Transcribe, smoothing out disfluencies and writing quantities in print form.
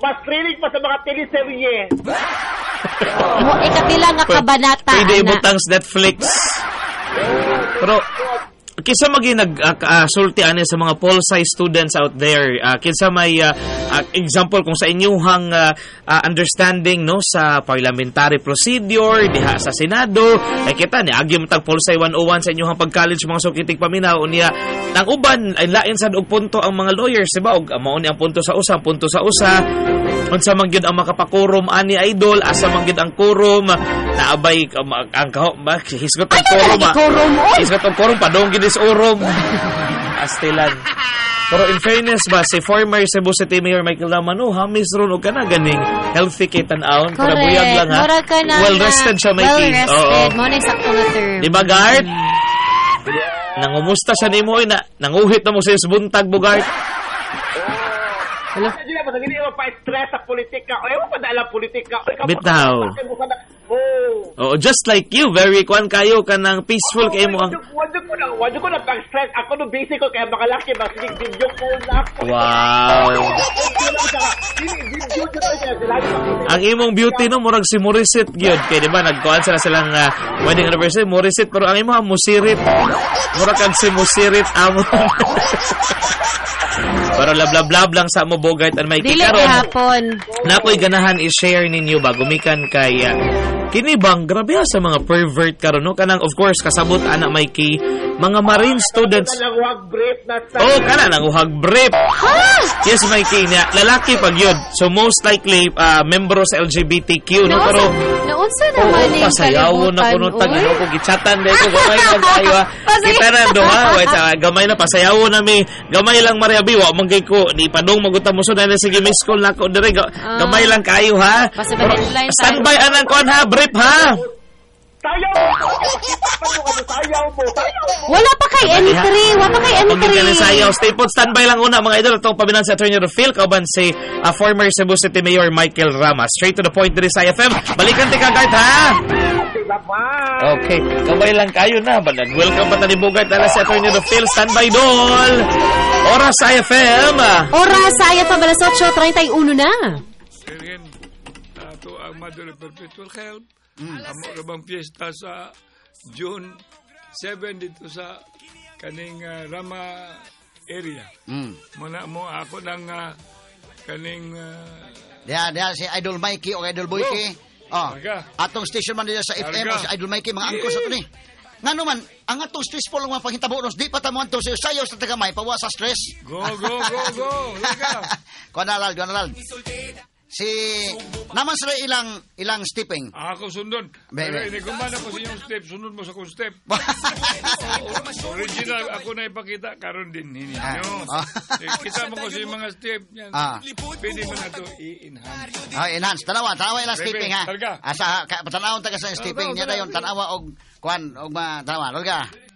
Mas thrilling pa sa mga teleserye. Mo ikapila nga kabanata. Pwede ibutang sa Netflix. Pero kinsa magi nag-sulti ani sa mga pol-sci students out there, kinsa may example kung sa inyuhang understanding no sa parliamentary procedure diha sa Senado, ay kita ni agi matag pol-sci 101 sa inyuhang pag-college mga sukitig paminaw niya nang uban ay lain sad og punto ang mga lawyers diba og mao ni ang punto sa usa unsa man gyud ang makapakurom ani idol asa man gyud ang quorum naabay ang hisgot ang quorum hisgot ang quorum padong gid is urom astilan. Pero in fairness ba si former Cebu City Mayor Michael Ramano hamis ron og kana ganing healthy kay tan-awon para buyag lang ha well rested siya may well rested mo na sakto nga term di ba Gart nangumusta siya nimo na nanguhit na mo sa buntag Bugart. Hello? Hindi naman, hindi naman pa-stress sa politika. O, ewan pa na alam politika. Bitaw. Oh, just like you, very kwan kayo ka ng peaceful kayo mo ang... Wadyo ko na pag-stress. Ako no basic ko kaya makalaki ba? Sige, video ko na ako. Wow. Ang imong beauty no, murag si Morisit gyud. Kaya diba, nagkuhan sila silang wedding anniversary, Morisit. Pero ang imong musirit. Murag kang si musirit amo. Pero lablab lang sa mo Bogart and may kikaron. Na ako'y ganahan i-share ninyo ba gumikan kay kini bang grabe sa mga pervert karon no kanang of course kasabot ana may kay mga marine students. Oh, kana nang uhag brief. Yes, may kay niya lalaki pag yun. So most likely membro sa LGBTQ no pero naunsa naman ni pasayaw na kuno tag no ko gichatan dai ko gamay na kayo. Kita na duha wait gamay na pasayaw na mi gamay lang Mariabi wa man kay ko ni padong magutam mo na sige miss call nako dire gamay lang kayo ha. Standby anang kon ha brief ha. Wala pa kay entry. Sayaw. Stay put, standby lang una mga idol. Itong pabinan sa Attorney Phil kauban si former Cebu City Mayor Michael Rama. Straight to the point diri sa IFM. Balikan ti kagart ha. Okay, gabay lang kayo na. Welcome pa tani Bogart ala sa Attorney Phil. Standby dol. Oras sa IFM. Oras sa IFM alas 8:31 na. Ato ang Mother Perpetual Help. Amo rabang piyesta sa June 7 dito sa kaning Rama area. Muna mo ako ng kaning dia si Idol Mikey o Idol Boyke. Atong station man dito sa FM si Idol Mikey mga angkos ato ni. Ngano man ang atong stressful nga panghitabo nos di pa ta mo anto sa sayo sa tagamay pawa sa stress. Go. Laga. Kuanalal. Si naman sila ilang stepping. Ako sundon. Pero ini gumana ko sa inyong step, sunod mo sa kong step. Original ako na ipakita karon din ninyo. Kita mo ko sa mga step yan. Pwede mo na to i-enhance. Enhance. Tanawa ilang stepping ha. Asa patanawon taga sa stepping niya dayon tanawa og kuan og tanawa. Lolga.